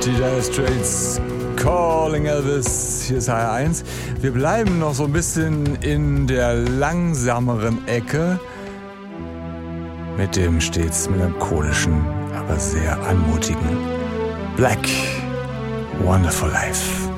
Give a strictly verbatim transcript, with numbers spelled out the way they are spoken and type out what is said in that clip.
Die Dire Straits, Calling Elvis, hier ist H R eins. Wir bleiben noch so ein bisschen in der langsameren Ecke mit dem stets melancholischen, aber sehr anmutigen Black, Wonderful Life.